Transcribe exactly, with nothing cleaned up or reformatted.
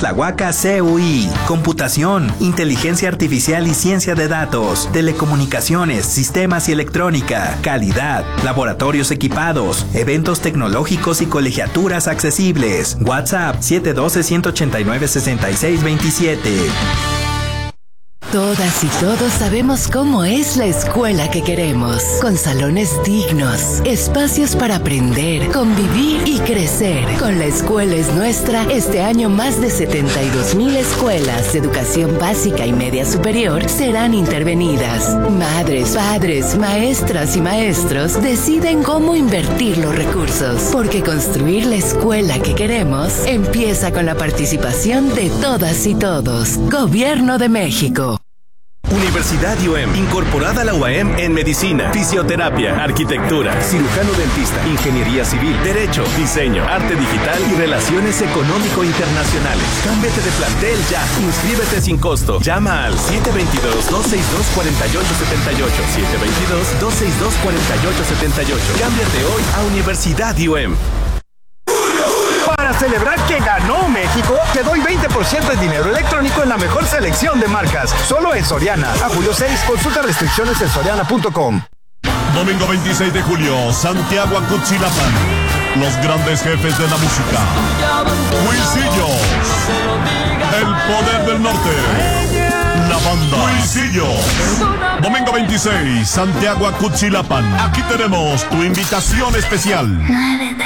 La Huaca C U I. Computación, inteligencia artificial y ciencia de datos, telecomunicaciones, sistemas y electrónica, calidad, laboratorios equipados, eventos tecnológicos y colegiaturas accesibles. WhatsApp siete uno dos, uno ocho nueve, seis seis dos siete. Todas y todos sabemos cómo es la escuela que queremos, con salones dignos, espacios para aprender, convivir y crecer. Con La Escuela es Nuestra, este año más de setenta y dos mil escuelas de educación básica y media superior serán intervenidas. Madres, padres, maestras y maestros deciden cómo invertir los recursos, porque construir la escuela que queremos empieza con la participación de todas y todos. Gobierno de México. Universidad I U E M, incorporada a la U A M en medicina, fisioterapia, arquitectura, cirujano dentista, ingeniería civil, derecho, diseño, arte digital y relaciones económico-internacionales. Cámbiate de plantel ya. Inscríbete sin costo. Llama al siete dos dos, dos seis dos, cuatro ocho siete ocho, siete dos dos, dos seis dos, cuatro ocho siete ocho. Cámbiate hoy a Universidad I U E M. Para celebrar que ganó México, te doy veinte por ciento de dinero electrónico en la mejor selección de marcas. Solo en Soriana. A julio seis, consulta restricciones en soriana punto com. Domingo veintiséis de julio, Santiago Acutzilapán. Los grandes jefes de la música. Huisillos. El poder del norte. La banda Huisillos. Domingo veintiséis, Santiago Acutzilapán. Aquí tenemos tu invitación especial.